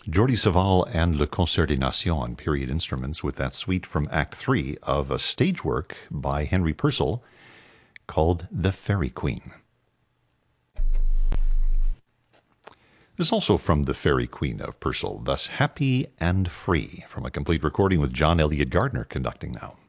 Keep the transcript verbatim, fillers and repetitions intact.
Jordi Savall and Le Concert des Nations on period instruments with that suite from Act three of a stage work by Henry Purcell called The Fairy Queen. This also from The Fairy Queen of Purcell, thus Happy and Free, from a complete recording with John Elliott Gardner conducting now.